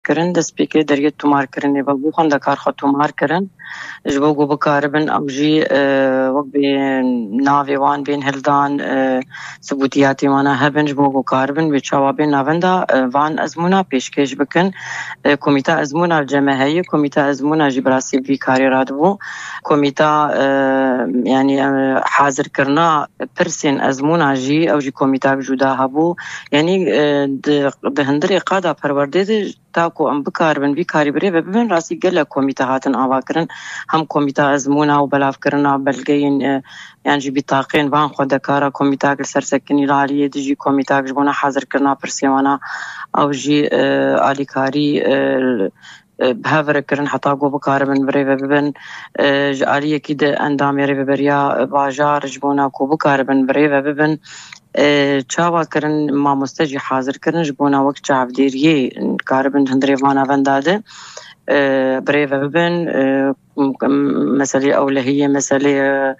کرن دست پیکه دریت تومار کرنی و بو خندکار خود تومار کرن جبو گو بکاربن او جی وقت بین ناوی وان بین هلدان ثبوتیاتی وانا هبن جبو گو کاربن به چوابین ناوندا وان ازمونا پیشکش بکن کمیته ازمونا الجماهی کمیته ازمونا جبراسی بی کاری رادبو کمیته یعنی حاضر کرنا پرسین ازمونا جی او جی کمیته جدا هبو یعنی ده هندری قادا پرورده تاکو ام بکاربن بی کاری بری و ببین راسی گله کمیته هاتن آوا کرن هم کمیته ازمونا و بلاف کرنا بلگین يعني جي بطاقين وان خود كارا كوميتاك السرسكني العالية دجي كوميتاك جبونا حاضر كرنا برسيوانا أو جي آليكاري بهافر كرن حتى قو بكار من بريفة ببن آلية كده اندامي ريفة بريا باجار جبونا كو بكار من بريفة ببن چاوا کرن ما مستجي حاضر کرن جبونا وقت چاو ديريه كاربن هندريفانا فنداده بريفة ببن مسألة أولهية مسألة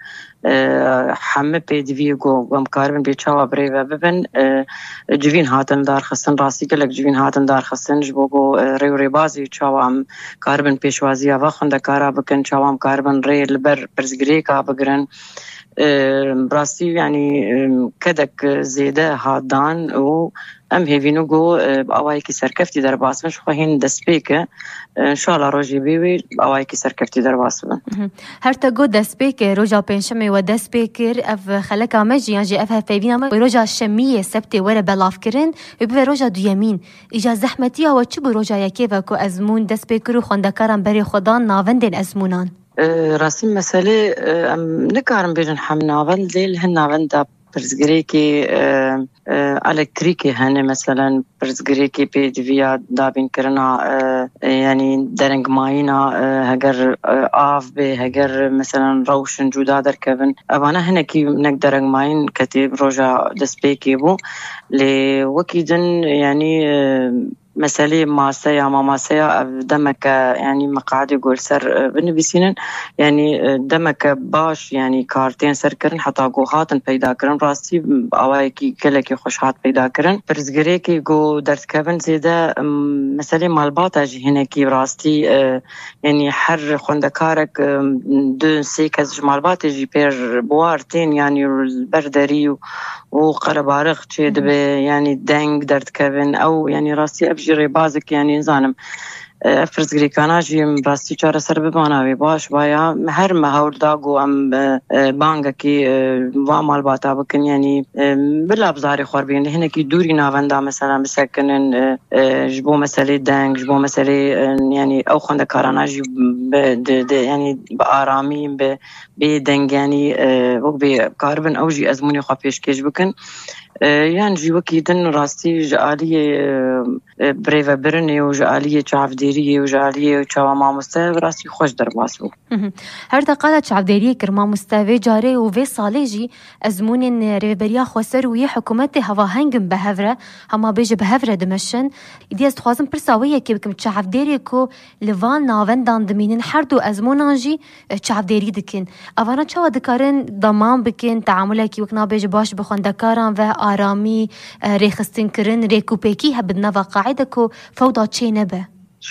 حمد بيدفيجو ومكاربن بيتشاوا بريفة ببن جوين هاتن دار خسن راسي كلك جوين هاتن دار خسن جبوغو ريو ريبازي تشاوا ام كاربن بيشوازيا واخن دكارا بكن تشاوا ام كاربن ري البر برزغريكا بقرن براسي يعني كدك زيادة هادان و ام هيفينو جو باوايكي سركفتي درباس مش خوين دسبيكه ان شاء الله روجي بيوي باوايكي سركفتي درباس هرتا جو دسبيكه روجا بنشمي ودسبيكر اف خلكا مجي يجي اف فيفينا روجا شميه سبتي ورا بلافكرن بيبي روجا دو يمين اجا زحمتي هو تشبو روجا يكيفكو ازمون دسبيكر خوندكارن بري خدان ناوندن ازمونان راسم مسألة نكارم بين حمناون ديل هناوندا برزغريكي الكتريكي هن مثلا برزغريكي بيدفيا دابين كرنا يعني درنگ ماينا هجر آف به هجر مثلا روشن جودا در كفن اوانا هنكي نك درنگ ماين كتيب روجا دسبيكي بو لوكيدن يعني مسألة ماسيا ما ماسيا دمك يعني مقعد يقول سر بنبيسين يعني دمك باش يعني كارتين سر كرن حتى جوهاتن پیدا كرن راسي أوايكي كلكي خوشحات پیدا كرن برزغريكي جو درس كفن زيادة مسألة مالباتا جي هناكي راستي يعني حر خوندكارك دون سيكز مالباتا جي بير بوارتين يعني البردري وقربارغ تشيد يعني دنگ درد كفن أو يعني راسي جري بازك يعني زانم افرز غريكانا جي براستي چاره سر بماناوي باش بايا هر ما هول داغو ام بانگكي وامال باتا بكن يعني بلا بزاري خربين هنا كي دوري نافندا مثلا مسكنن جبو مسالي دنگ جبو مسالي يعني او خند كارانا جي يعني بارامي بدنگ يعني وق بكاربن او جي ازموني خفيش كيش بكن يعني جي وكيدن راستي جاليه بريفا برني وجاليه شعفديريه وجاليه شوا ما مستوى راستي خوش درباسو هرتا قالت شعفديريه كرما مستوى جاري وفي صالجي ازمون ريبريا خسر وهي حكومتي هوا هنگم بهفره هما بيجي بهفره دمشن دي استخوازم برساويه كي بكم شعفديريه كو لوان ناوندان دمينن هردو ازمونانجي شعفديري دكن اوانا چوا دكارن ضمان بكن تعاملكي وكنا بيجي باش بخوندكاران و آرامی ریخستن کرن ریکوپیکی هبدنا و قاعده کو فوضا چه نبه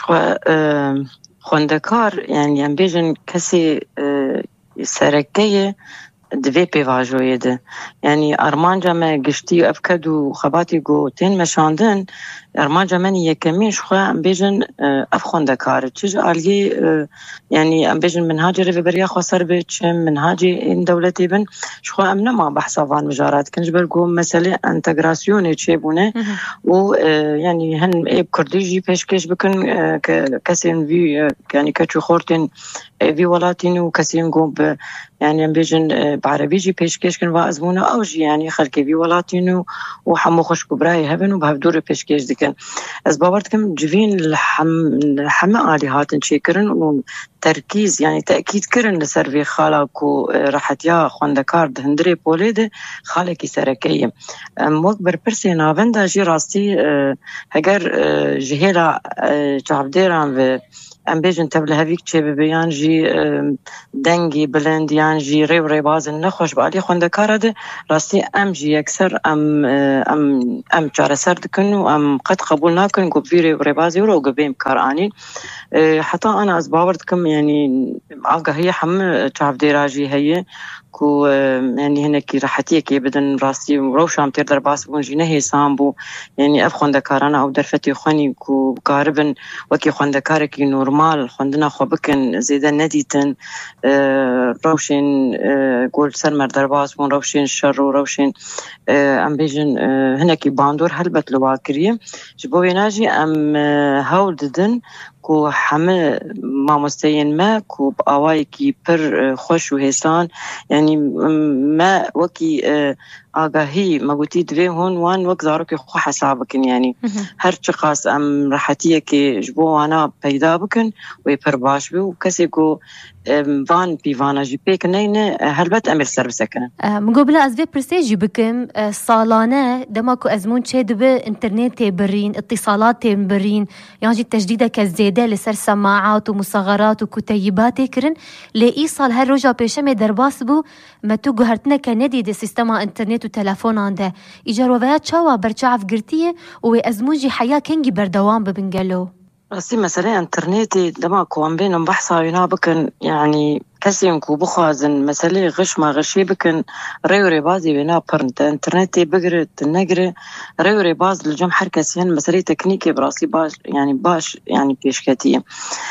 خوندکار يعني ام بيجن كسي سركيه دوی پیواژویه ده یعنی ارمانجا ما گشتی افکدو خباتی گو تین مشاندن ارمانجا من یکمیش خو ام بیژن افخونده کار چیز عالی یعنی ام بیژن منهاج ری بریا خسر به چه منهاج این دولتی بن شخو ام نما بحثا وان مجارات کنج برگو مسئله انتگراسیون چه بونه و یعنی هن ای کردیجی پیشکش بکن کسین وی یعنی کچو خورتین وی ولاتین و کسین گو يعني بيجن بعربيجي پیشکش کن و ازمونه اوجي يعني خلقي في ولاتينو وحمو خوش كبراي هبن وبهدور پیشکش دکن از باورت کم جوین الحم عالی هاتن چیکرن و تركيز يعني تأكيد كرن لسر خالك وراحت يا خوندكار دهندري بوليد خالك سركية وقت بربرسي نافندا جي راستي هجر جهيلا تعبديران ام بيجن تبل هفيك تشي بيان جي دنگي بلند يان جي ري باز نخوش بالي خوندكار ده راستي ام جي اكثر ام چاره سر دكن ام قد قبول ناكن قب في ري بازي ورو قبيم كاراني حتى انا از باورتكم يعني آقا هي حم تعبديرا جي هي كو يعني هناك راحتي كي بدن راسي وروشام تير درباس بونجي نهي سامبو يعني اف خوندكارنا او درفتي خوني كو قاربن وكي خوندكارك نورمال خوندنا خو بكن زيدا نديتن روشين قول سرمر درباس بون روشين شر وروشين ام بيجن هناك باندور هلبت لواكريه جبو يناجي ام هول ددن كو حمل ما مستين ما كو بأواي كي بر خوش وهسان يعني ما وكي آگاهی مگوتی دوی هون وان وقت زارو که خو حساب بکن يعني هر چقاس ام راحتیه که جبو وانا پیدا بکن و پر باش بی و کسی کو وان پیوانا جی پیک نینه هلبت امیر سر بسکنن مقابل از وی پرسیجی بکم سالانه دماکو ازمون چه دبه انترنت برین اتصالات برین يعني جي تجديده كزيادة لسر سماعات ومصغرات وكتيبات كرن لإيصال هالرجا بيشمي درباس بو ما تو جهرتنا كندي دي سيستما انترنت وتلفون عنده إجاروات شوا برشاف قرتيه وأزموجي حياة كنجي بردوام ببنجلو بس مثلا انترنتي دما كوان بينهم بحثا ينا بكن يعني كسيم كو بخوازن مثلا غش ما غشي بكن ريوري بازي بينا برنت انترنتي بقرت النقرة ريوري باز للجم حركسين مثلا تكنيكي براسي باش يعني بيشكتية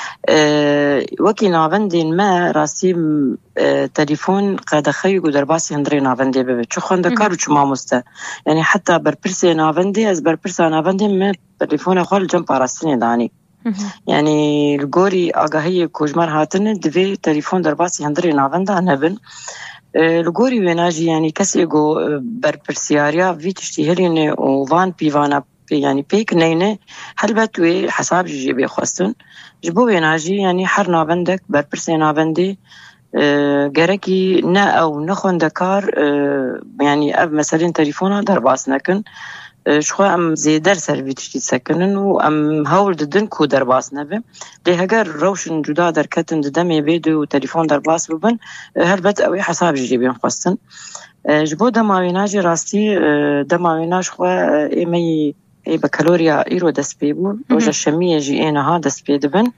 وكي نافندين ما راسي تليفون قد خيو درباسي هندري نافندي ببي شو خوندكار وشو ما مستا يعني حتى بربرسي نافندي از بربرسي نافندي ما تليفون خال جم باراسيني داني يعني الجوري آگاهی کوجمر هاتن دوی تليفون درباسي هندري نافندا نبن الجوري ويناجي يعني كسي جو بربرسياريا في تشتهلين وفان بيوانا يعني بيك نينه هلبتوي حساب جي بيخواستن جبو ويناجي يعني حر نافندك بربرسي نافندي جركي نا او نخون دكار يعني اب مثلا تليفونا درباس نكن شخو ام زيدر سرويتش تسكنن و ام هول ددن كو درباس نبه لهجر روشن جدا دركتن ددمي بيدو تليفون درباس ببن هلبت اوي حساب جيبين خصن جبو دماويناجي راستي دماويناش خو ايمي اي بكالوريا ايرو دسبيبو روجا الشمية جي اينا ها دسبيدبن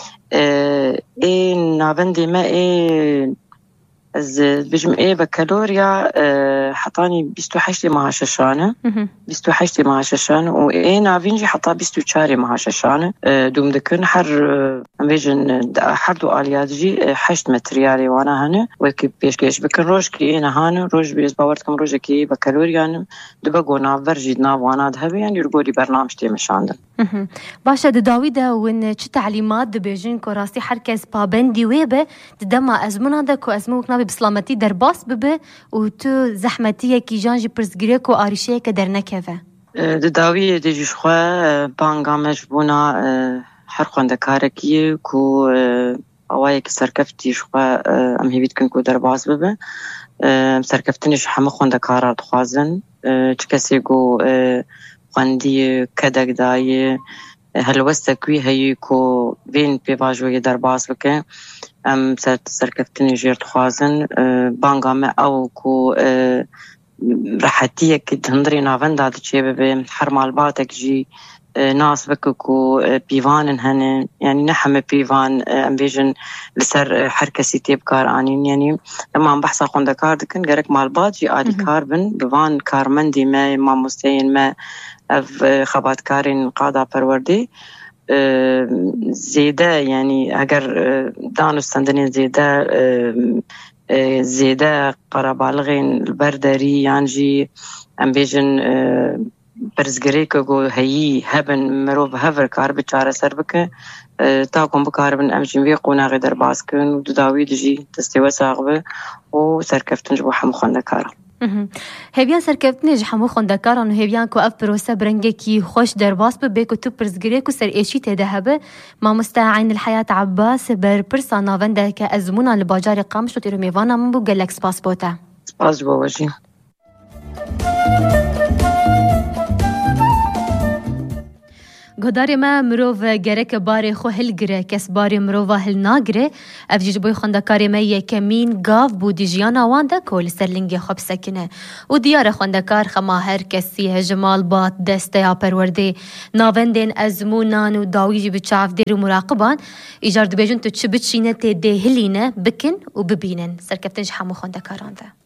اي نابندي ما اي از بجم ايه بكالوريا حطاني 28 معاش الشانة 28 معاش الشانة وايه نافينجي حطا 24 معاش الشانة دوم دكن حر بيجن حردو آليات جي 8 متريالي وانا هنا وكي بيشكيش بكن روش كي اينا هانا روش بيز باورتكم روش كي بكالوريا دبقو نافر جيدنا وانا دهبي يعني يرقولي برنامج تي مشاندن باشا داويدا وين چه تعليمات دبيجن كو راستي حركز بابندي ويبه دما ازمنا دكو ازموك نابي بسلامتي درباس ببه و تو زحمتيه كي جانجي برزگريكو آريشيه كدر نكفه داوي دي جخوا بانغا مجبونا حرقون دكاركي كو اوايك سركفتي شخوا ام هيبيت كنكو درباس ببه سركفتنيش حمخون دكارات خوازن چكسيگو خواندی کدک دایی هلوستکوی هایی کو بین پیواجوی درباس بکن ام سرکفتنی جیرت خوازن بانگامه او کو راحتیه که هندری ناون داده چه ببه هر مالباتک جی ناس بكو بيوان هن يعني نحم بيوان ام بيجن لسر حركسي تيب كار انين يعني لما عم بحث اخون دكار دكن غيرك مالبات جي ادي كاربن بوان كارمندي ما مستين ما اف خبات كارين قادا پروردي زيادة يعني اگر دانو استندنين زيادة قرابالغين البردري يعني ام بيجن برزگری که هایی هبن مروف هفر کار بچاره سر بکه تا کن بکاربن امجین وی قوناغی در باز کن و داوی دجی تستوى ساغبه و سرکفتن جبو حمخوانده کارا هێبیان سەرکەوتنێژ هەموو خوێندەکاران و هێبیان کو ئەف پرۆسە برەنگێکی خۆش دەرباس ببێ و تو پرسگرێک و سەرئێشی تێدا هەبە مامۆستا عین الحیات عباس بەر پرسا ناوەندێکە ئەزموونان لە باجاری قامش و تێرە میێوانە من بوو گەلەک سپاس بۆتە. سپاس بۆ وەژین. گۆدارێ me mirov gereke barê xwe hilgire kes barê mirova hil nagire ev jî ji bo xwendekarê me yekemîn gav bû di jiyana wan de ku li ser lingê xwe bisekine û diyar e xwendekar xema her kesî hejimal bat desteya perwerdê navendên ezmûnan û dawî jî bi çavdêr û muraqiban îjar dibêjin tu çi biçîne tê dê hilîne bikin û bibînin serkeftin ji hemû xwendekaran de.